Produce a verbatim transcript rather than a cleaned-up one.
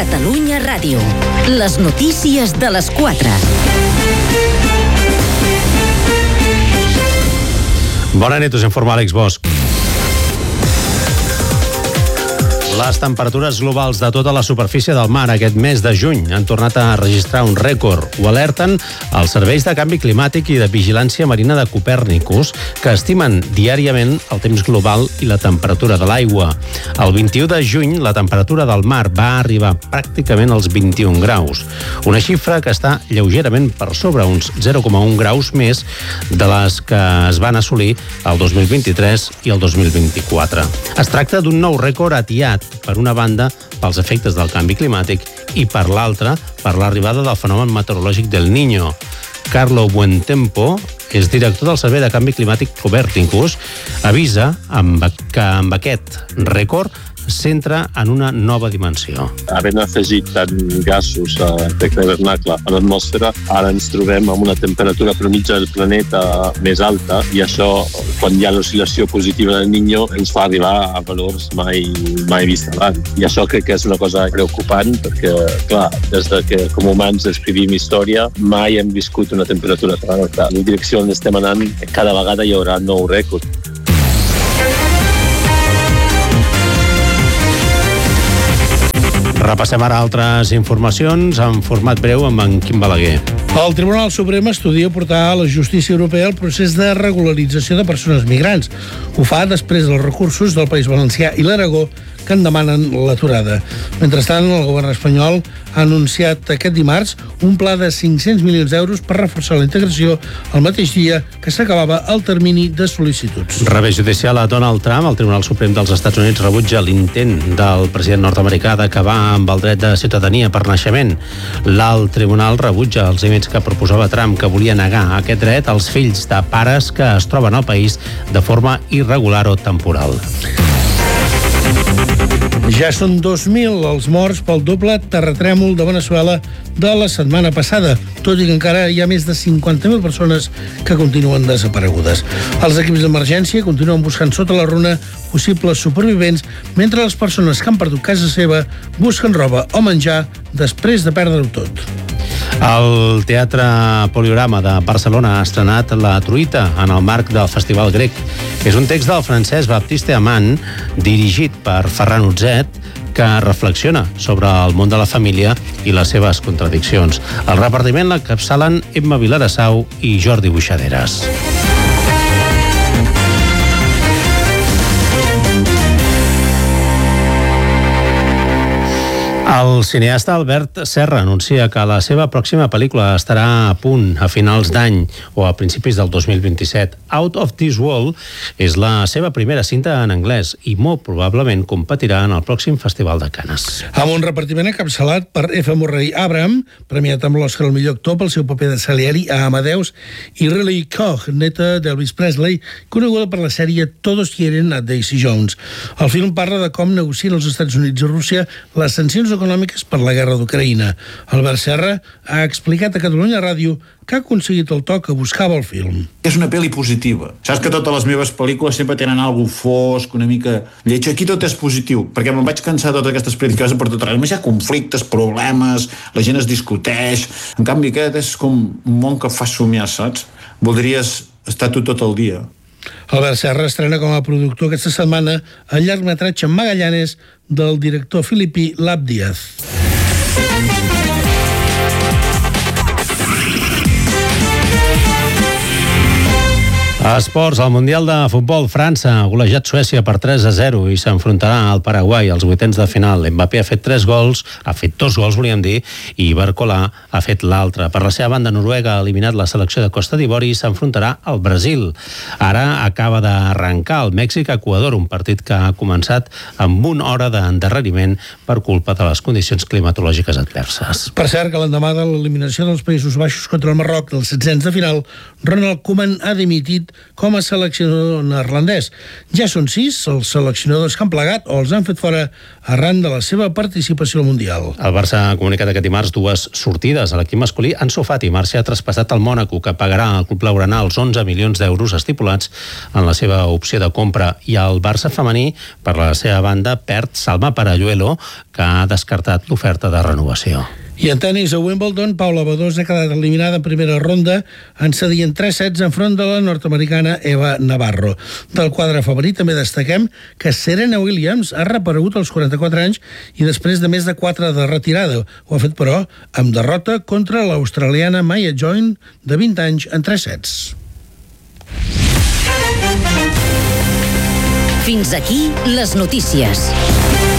Catalunya Ràdio. Les notícies de les quatre. Bona nit, us informa Àlex Bosch. Les temperatures globals de tota la superfície del mar aquest mes de juny han tornat a registrar un rècord. Ho alerten els serveis de canvi climàtic i de vigilància marina de Copèrnicus, que estimen diàriament el temps global i la temperatura de l'aigua. El vint-i-u de juny, la temperatura del mar va arribar pràcticament als vint-i-un graus, una xifra que està lleugerament per sobre, uns zero coma un graus més de les que es van assolir el dos mil vint-i-tres i el dos mil vint-i-quatre. Es tracta d'un nou rècord atiat, per una banda, pels efectes del canvi climàtic i, per l'altra, per l'arribada del fenomen meteorològic del Niño. Carlo Buentempo és director del Servei de Canvi Climàtic Copèrnicus, avisa amb que amb aquest rècord s'entra en una nova dimensió. Havent afegit tant gasos a efecte hivernacle a l'atmosfera, ara ens trobem amb una temperatura mitja del planeta més alta i això, quan hi ha l'oscil·lació positiva del Niño, ens fa arribar a valors mai, mai vist abans. I això crec que és una cosa preocupant perquè, clar, des de que com humans escrivim història, mai hem viscut una temperatura tan alta. En la direcció on estem anant, cada vegada hi haurà nou rècord. Repassem ara altres informacions en format breu amb en Quim Balaguer. El Tribunal Suprem estudia portar a la justícia europea el procés de regularització de persones migrants. Ho fa després dels recursos del País Valencià i l'Aragó que en demanen l'aturada. Mentrestant, el govern espanyol ha anunciat aquest dimarts un pla de cinc-cents milions d'euros per reforçar la integració el mateix dia que s'acabava el termini de sol·licituds. Revés judicial a Donald Trump. El Tribunal Suprem dels Estats Units rebutja l'intent del president nord-americà d'acabar amb el dret de ciutadania per naixement. L'alt tribunal rebutja els límits que proposava Trump, que volia negar aquest dret als fills de pares que es troben al país de forma irregular o temporal. Ja són dos mil els morts pel doble terratrèmol de Veneçuela de la setmana passada, tot i que encara hi ha més de cinquanta mil persones que continuen desaparegudes. Els equips d'emergència continuen buscant sota la runa possibles supervivents, mentre les persones que han perdut casa seva busquen roba o menjar després de perdre-ho tot. El Teatre Poliorama de Barcelona ha estrenat La Truita en el marc del Festival Grec. És un text del Francesc Baptiste Amand, dirigit per Ferran Utzet, que reflexiona sobre el món de la família i les seves contradiccions. El repartiment l'encapçalen Emma Vilarassau i Jordi Buixaderes. El cineasta Albert Serra anuncia que la seva pròxima pel·lícula estarà a punt a finals d'any o a principis del dos mil vint-i-set. Out of This World és la seva primera cinta en anglès i molt probablement competirà en el pròxim Festival de Canes. Amb un repartiment encapçalat per F. Murray Abraham, premiat amb l'Oscar al millor actor pel seu paper de Salieri a Amadeus, i Riley Koch, neta d'Elvis Presley, coneguda per la sèrie Todos quieren a Daisy Jones. El film parla de com negocien els Estats Units i Rússia les sancions econòmiques per la guerra d'Ucraïna. Albert Serra ha explicat a Catalunya Ràdio que ha aconseguit el to que buscava el film. És una pel·li positiva. Saps que totes les meves pel·lícules sempre tenen alguna fosc, una mica lleig. Aquí tot és positiu, perquè me'n vaig cansar de totes aquestes pel·lícules que per tot arreu. Només hi ha conflictes, problemes, la gent es discuteix. En canvi, aquest és com un món que fa somiar, saps? Voldries estar tu tot el dia. Albert Serra estrena com a productor aquesta setmana el llargmetratge Magallanes del director filipí Lab Díaz. A esports, al Mundial de Futbol, França ha golejat Suècia per tres a zero i s'enfrontarà al Paraguai als vuitens de final. Mbappé ha fet tres gols, ha fet dos gols, volíem dir, i Barcolà ha fet l'altre. Per la seva banda, Noruega ha eliminat la selecció de Costa d'Ivori i s'enfrontarà al Brasil. Ara acaba d'arrencar el Mèxic-Equador, un partit que ha començat amb una hora d'endarreriment per culpa de les condicions climatològiques adverses. Per cert, que l'endemà de l'eliminació dels Països Baixos contra el Marroc dels setzents de final, Ronald Koeman ha dimitit com a seleccionador neerlandès. Ja són sis els seleccionadors que han plegat o els han fet fora arran de la seva participació al Mundial. El Barça ha comunicat aquest dimarts dues sortides. A l'equip masculí, Ansu Fati marxa traspassat al Mònaco, que pagarà al club blaugrana els onze milions d'euros estipulats en la seva opció de compra, i el Barça femení, per la seva banda, perd Salma Paralluelo, que ha descartat l'oferta de renovació. I en tenis a Wimbledon, Paula Badosa ha quedat eliminada en primera ronda en cedir en tres sets enfront de la nord-americana Eva Navarro. Del quadre favorit també destaquem que Serena Williams ha reparegut als quaranta-quatre anys i després de més de quatre de retirada. Ho ha fet, però, amb derrota contra l'australiana Maya Join, de vint anys, en tres sets. Fins aquí les notícies.